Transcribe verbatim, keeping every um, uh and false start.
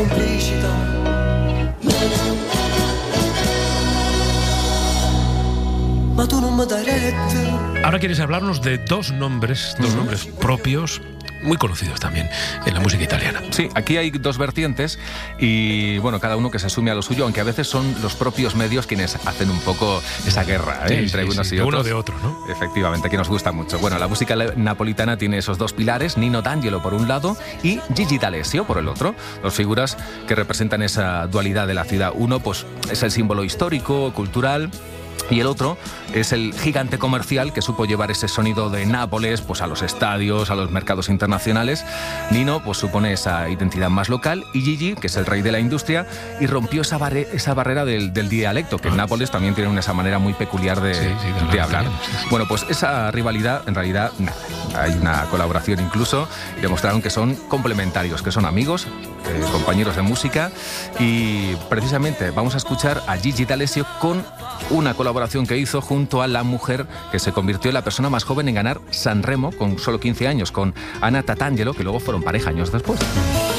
semplicità. Ma tu non mi dai retta. Ahora quieres hablarnos de dos nombres, dos nombres propios, muy conocidos también en la música italiana. Sí, aquí hay dos vertientes y bueno, cada uno que se sume a lo suyo, aunque a veces son los propios medios quienes hacen un poco esa guerra, ¿eh? Sí, entre sí, unos sí, y de otros. uno de otro, ¿no? Efectivamente, que nos gusta mucho. Bueno, la música napolitana tiene esos dos pilares, Nino D'Angelo por un lado y Gigi D'Alessio por el otro, dos figuras que representan esa dualidad de la ciudad. Uno pues es el símbolo histórico, cultural, y el otro es el gigante comercial que supo llevar ese sonido de Nápoles pues a los estadios, a los mercados internacionales. Nino pues supone esa identidad más local y Gigi, que es el rey de la industria, y rompió esa, barre, esa barrera del, del dialecto, que en Nápoles también tienen esa manera muy peculiar de, sí, sí, de, de hablar. Bien, sí, sí. Bueno, pues esa rivalidad, en realidad, hay una colaboración incluso, y demostraron que son complementarios, que son amigos, eh, compañeros de música, y precisamente vamos a escuchar a Gigi D'Alessio con una colaboración que hizo junto a la mujer que se convirtió en la persona más joven en ganar Sanremo con solo quince años, con Anna Tatangelo, que luego fueron pareja años después.